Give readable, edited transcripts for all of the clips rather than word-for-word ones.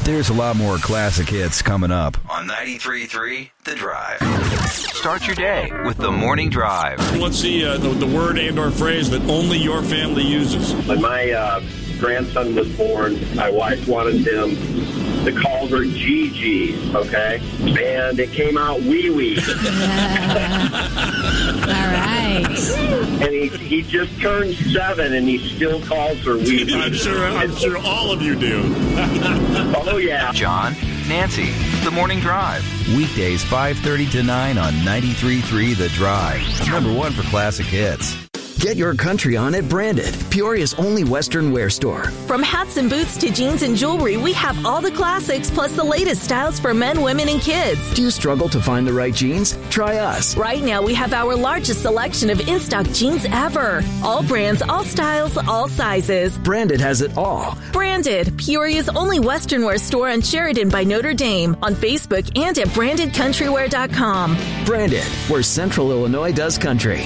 There's a lot more classic hits coming up on 93.3 The Drive. Start your day with The Morning Drive. Let's see the word and or phrase that only your family uses. When my grandson was born, my wife wanted him to call her Gigi, okay? And it came out wee-wee. All right. And he just turned 7, and he still calls her wee-wee. I'm sure all of you do. Oh, yeah. John, Nancy, The Morning Drive. Weekdays 5:30 to 9 on 93.3 The Drive. Number 1 for classic hits. Get your country on at Branded, Peoria's only Western wear store. From hats and boots to jeans and jewelry, we have all the classics plus the latest styles for men, women, and kids. Do you struggle to find the right jeans? Try us. Right now, we have our largest selection of in-stock jeans ever. All brands, all styles, all sizes. Branded has it all. Branded, Peoria's only Western wear store on Sheridan by Notre Dame, on Facebook and at brandedcountrywear.com. Branded, where Central Illinois does country.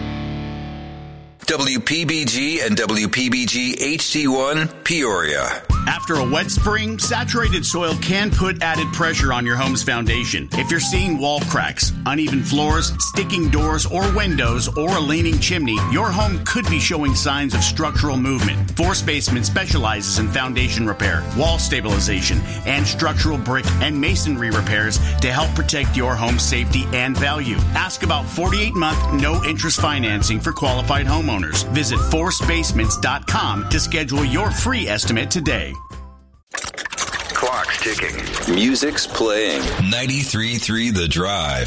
WPBG and WPBG HD1 Peoria. After a wet spring, saturated soil can put added pressure on your home's foundation. If you're seeing wall cracks, uneven floors, sticking doors or windows, or a leaning chimney, your home could be showing signs of structural movement. Force Basement specializes in foundation repair, wall stabilization, and structural brick and masonry repairs to help protect your home's safety and value. Ask about 48-month no-interest financing for qualified homeowners. Visit forcebasements.com to schedule your free estimate today. Clock's ticking. Music's playing. 93.3 The Drive.